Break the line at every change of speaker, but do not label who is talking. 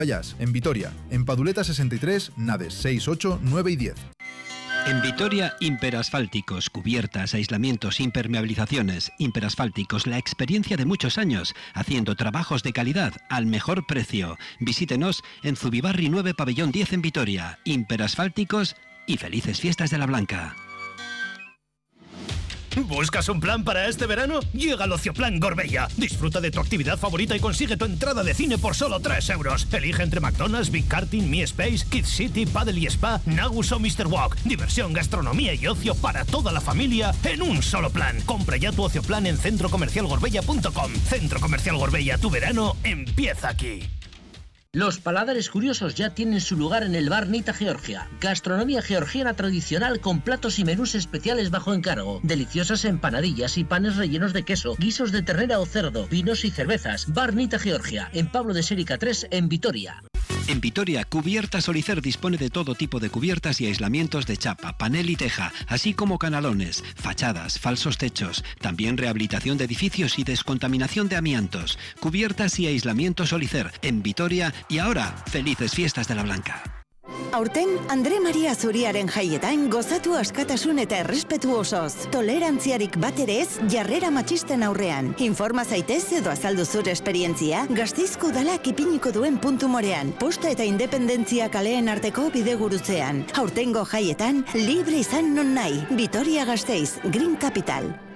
En Vitoria, en Paduleta 63, Nades 6, 8, 9 y 10.
En Vitoria, Imperasfálticos, cubiertas, aislamientos, impermeabilizaciones. Imperasfálticos, la experiencia de muchos años, haciendo trabajos de calidad al mejor precio. Visítenos en Zubibarri 9, Pabellón 10 en Vitoria. Imperasfálticos y felices fiestas de la Blanca.
¿Buscas un plan para este verano? Llega al Ocioplan Gorbella. Disfruta de tu actividad favorita y consigue tu entrada de cine por solo 3 euros. Elige entre McDonald's, Big Karting, Mi Space, Kids City, Paddle y Spa, Nagus o Mr. Walk. Diversión, gastronomía y ocio para toda la familia en un solo plan. Compra ya tu Ocioplan en centrocomercialgorbella.com. Centro Comercial Gorbella, tu verano empieza aquí.
Los paladares curiosos ya tienen su lugar en el bar Nita Georgia. Gastronomía georgiana tradicional con platos y menús especiales bajo encargo. Deliciosas empanadillas y panes rellenos de queso, guisos de ternera o cerdo, vinos y cervezas. Bar Nita Georgia, en Pablo de Sérica 3, en Vitoria.
En Vitoria, Cubiertas Olicer dispone de todo tipo de cubiertas y aislamientos de chapa, panel y teja, así como canalones, fachadas, falsos techos, también rehabilitación de edificios y descontaminación de amiantos. Cubiertas y aislamientos Olicer, en Vitoria, y ahora, felices fiestas de la Blanca.
Aurten, Andre Maria Zuriaren jaietan gozatu askatasun eta errespetu osoz. Tolerantziarik bat ere ez, jarrera matxisten aurrean. Informa zaitez edo azaldu zure esperientzia, Gasteizko udalak ipiniko duen puntu morean. Posta eta independentzia kaleen arteko bidegurutzean. Aurtengo jaietan, libre izan non nahi. Vitoria Gasteiz, Green Capital.